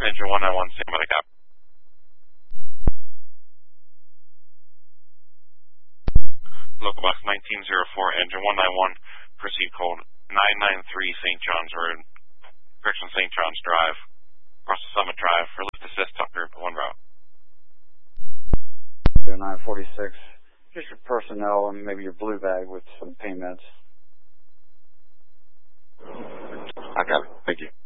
Engine 191, stand by the cap. Local box 1904, engine 191, proceed code 993 St. John's Road, correction St. John's Drive, across the Summit Drive, for lift assist Tucker, one route. 946, just your personnel and maybe your blue bag with some payments. I got it, thank you.